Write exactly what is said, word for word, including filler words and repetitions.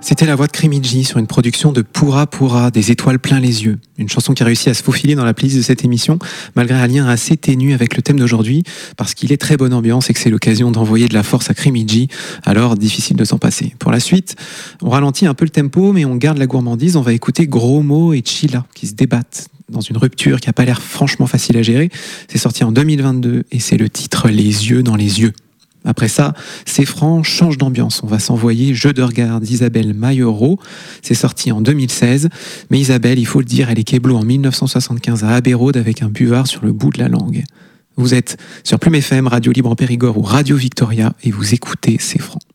C'était la voix de Crimidji sur une production de Pura Pura, des étoiles plein les yeux. Une chanson qui a réussi à se faufiler dans la playlist de cette émission, malgré un lien assez ténu avec le thème d'aujourd'hui, parce qu'il est très bonne ambiance et que c'est l'occasion d'envoyer de la force à Crimidji, alors difficile de s'en passer. Pour la suite, on ralentit un peu le tempo, mais on garde la gourmandise, on va écouter Gros Mo et Chilla, qui se débattent dans une rupture qui n'a pas l'air franchement facile à gérer. C'est sorti en deux mille vingt-deux, et c'est le titre Les yeux dans les yeux. Après ça, C'est franc, change d'ambiance. On va s'envoyer Jeu de regard d'Isabelle Maillero. C'est sorti en deux mille seize. Mais Isabelle, il faut le dire, elle est keblo en mille neuf cent soixante-quinze à Abbey Road avec un buvard sur le bout de la langue. Vous êtes sur Plume F M, Radio Libre en Périgord ou Radio Victoria et vous écoutez C'est franc.